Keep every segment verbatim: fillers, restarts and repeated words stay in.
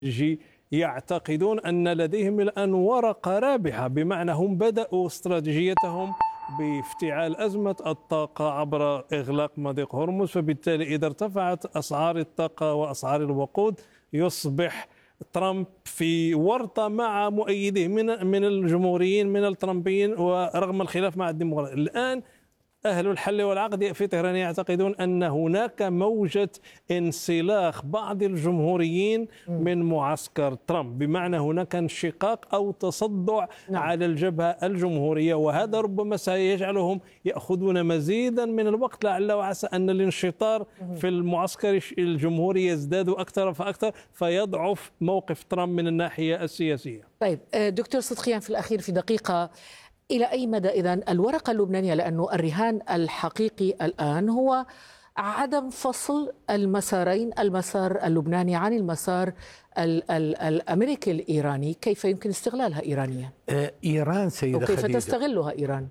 يعتقدون أن لديهم الآن ورقة رابحة، بمعنى هم بدأوا استراتيجيتهم بافتعال أزمة الطاقة عبر إغلاق مضيق هرمز، فبالتالي إذا ارتفعت أسعار الطاقة وأسعار الوقود يصبح ترامب في ورطة مع مؤيديه من من الجمهوريين من الترامبيين، ورغم الخلاف مع الديمقراطيين. الآن أهل الحل والعقد في طهران يعتقدون أن هناك موجة انسلاخ بعض الجمهوريين من معسكر ترامب، بمعنى هناك انشقاق أو تصدع نعم. على الجبهة الجمهورية، وهذا ربما سيجعلهم يأخذون مزيدا من الوقت، لعل وعسى أن الانشطار في المعسكر الجمهوري يزداد أكثر فأكثر فيضعف موقف ترامب من الناحية السياسية. طيب دكتور صدقيان، في الأخير في دقيقة، إلى أي مدى إذن الورقة اللبنانية، لأنه الرهان الحقيقي الآن هو عدم فصل المسارين، المسار اللبناني عن المسار ال ال الأمريكي الإيراني، كيف يمكن استغلالها إيرانيا؟ إيران سيدة وكيف خديجة تستغلها إيران؟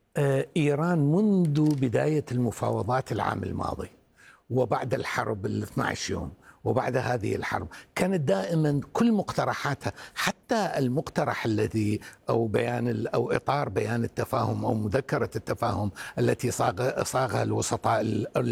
إيران منذ بداية المفاوضات العام الماضي وبعد الحرب ال اثني عشر يوم وبعد هذه الحرب كانت دائما كل مقترحاتها، حتى المقترح الذي أو بيان أو إطار بيان التفاهم أو مذكرة التفاهم التي صاغ صاغها الوسطاء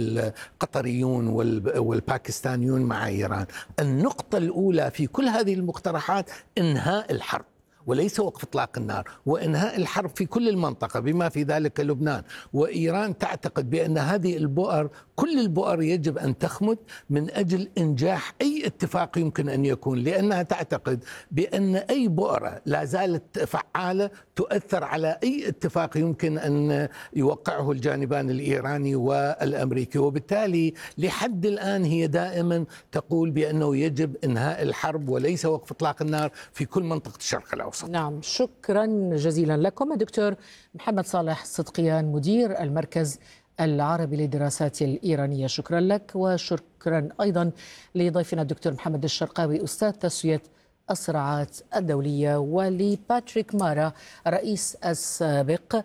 القطريون والباكستانيون مع إيران، النقطة الأولى في كل هذه المقترحات إنهاء الحرب وليس وقف إطلاق النار، وإنهاء الحرب في كل المنطقة بما في ذلك لبنان. وإيران تعتقد بأن هذه البؤر، كل البؤر يجب أن تخمد من أجل إنجاح أي اتفاق يمكن أن يكون، لأنها تعتقد بأن أي بؤرة لا زالت فعالة تؤثر على أي اتفاق يمكن أن يوقعه الجانبان الإيراني والأمريكي. وبالتالي لحد الآن هي دائما تقول بأنه يجب إنهاء الحرب وليس وقف إطلاق النار في كل منطقة الشرق الأوسط. نعم، شكرا جزيلا لكم الدكتور محمد صالح صدقيان، مدير المركز العربي للدراسات الإيرانية. شكرا لك، وشكرا أيضا لضيفنا الدكتور محمد الشرقاوي أستاذ تسوية الصراعات الدولية، ولباتريك مارا الرئيس السابق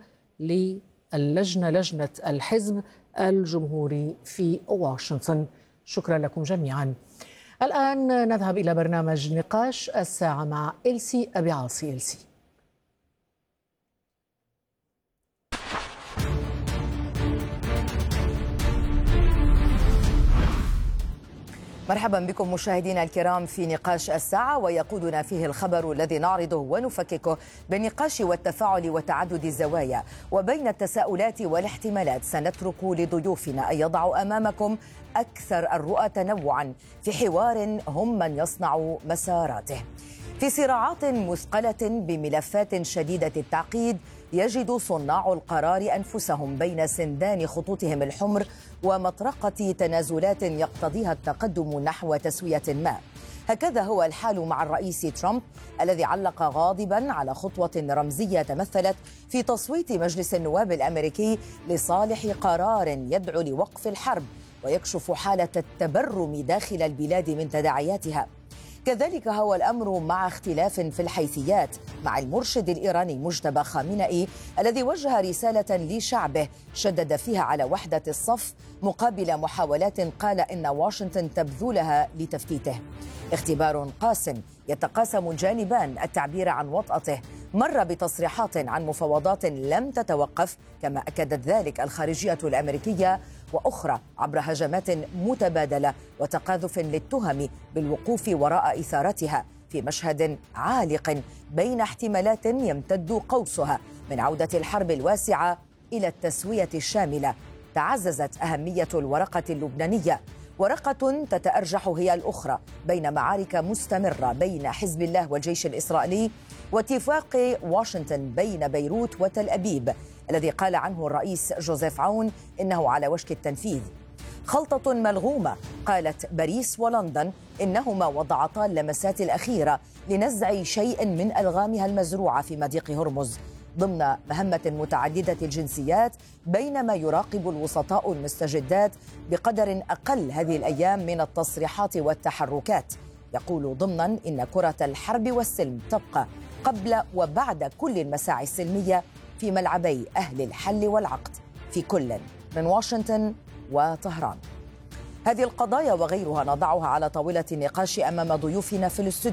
للجنة لجنة الحزب الجمهوري في واشنطن. شكرا لكم جميعا. الآن نذهب إلى برنامج نقاش الساعة مع إلسي أبي عاصي. إلسي، مرحبا بكم مشاهدينا الكرام في نقاش الساعة، ويقودنا فيه الخبر الذي نعرضه ونفككه بالنقاش والتفاعل وتعدد الزوايا وبين التساؤلات والاحتمالات. سنترك لضيوفنا أن يضعوا أمامكم أكثر الرؤى تنوعا في حوار هم من يصنع مساراته. في صراعات مثقلة بملفات شديدة التعقيد يجد صناع القرار أنفسهم بين سندان خطوطهم الحمر ومطرقة تنازلات يقتضيها التقدم نحو تسوية ما. هكذا هو الحال مع الرئيس ترامب الذي علق غاضبا على خطوة رمزية تمثلت في تصويت مجلس النواب الأمريكي لصالح قرار يدعو لوقف الحرب ويكشف حالة التبرم داخل البلاد من تداعياتها. كذلك هو الأمر مع اختلاف في الحيثيات مع المرشد الإيراني مجتبى خامنئي الذي وجه رسالة لشعبه شدد فيها على وحدة الصف مقابل محاولات قال إن واشنطن تبذلها لتفتيته. اختبار قاسم يتقاسم الجانبان التعبير عن وطأته، مر بتصريحات عن مفاوضات لم تتوقف كما أكدت ذلك الخارجية الأمريكية، وأخرى عبر هجمات متبادلة وتقاذف للتهم بالوقوف وراء إثارتها في مشهد عالق بين احتمالات يمتد قوسها من عودة الحرب الواسعة إلى التسوية الشاملة. تعززت أهمية الورقة اللبنانية، ورقة تتأرجح هي الأخرى بين معارك مستمرة بين حزب الله والجيش الإسرائيلي واتفاق واشنطن بين بيروت وتل أبيب الذي قال عنه الرئيس جوزيف عون إنه على وشك التنفيذ. خلطة ملغومة قالت باريس ولندن إنهما وضعتا اللمسات الأخيرة لنزع شيء من ألغامها المزروعة في مضيق هرمز ضمن مهمة متعددة الجنسيات، بينما يراقب الوسطاء المستجدات بقدر أقل هذه الأيام من التصريحات والتحركات. يقول ضمنا إن كرة الحرب والسلم تبقى قبل وبعد كل المساعي السلمية في ملعبي أهل الحل والعقد في كل من واشنطن وطهران. هذه القضايا وغيرها نضعها على طاولة النقاش أمام ضيوفنا في الاستوديو.